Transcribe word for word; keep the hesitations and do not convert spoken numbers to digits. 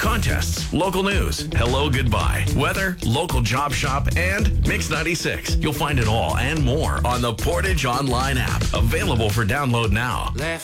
contests, local news, hello, goodbye, weather, local job shop, and Mix ninety-six. You'll find it all and more on the Portage Online app. Available for download now.